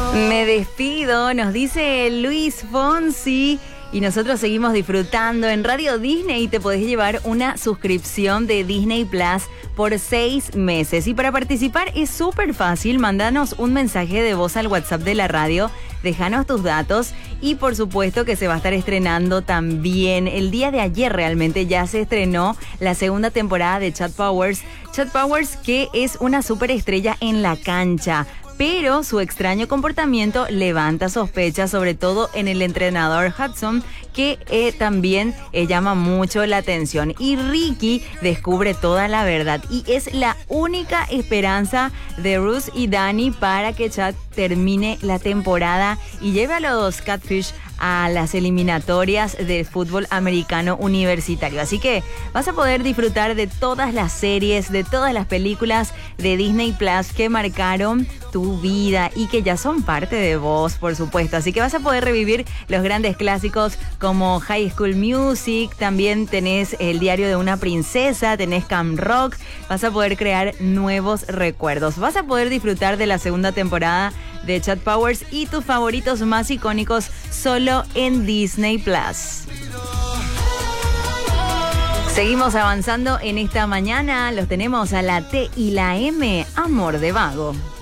Me despido, nos dice Luis Fonsi. Y nosotros seguimos disfrutando en Radio Disney. Te podés llevar una suscripción de Disney Plus por 6 meses. Y para participar es súper fácil. Mándanos un mensaje de voz al WhatsApp de la radio. Déjanos tus datos. Y por supuesto que se va a estar estrenando también. El día de ayer realmente ya se estrenó la segunda temporada de Chad Powers. Chad Powers, que es una superestrella en la cancha. Pero su extraño comportamiento levanta sospechas, sobre todo en el entrenador Hudson, que también llama mucho la atención. Y Ricky descubre toda la verdad y es la única esperanza de Ruth y Danny para que Chad termine la temporada y lleve a los Catfish a las eliminatorias del fútbol americano universitario. Así que vas a poder disfrutar de todas las series, de todas las películas de Disney Plus que marcaron tu vida y que ya son parte de vos, por supuesto. Así que vas a poder revivir los grandes clásicos como High School Music, también tenés El diario de una princesa, tenés Camp Rock, vas a poder crear nuevos recuerdos. Vas a poder disfrutar de la segunda temporada de Chad Powers y tus favoritos más icónicos solo en Disney Plus. Seguimos avanzando en esta mañana, los tenemos a la T y la M, Amor de Vago.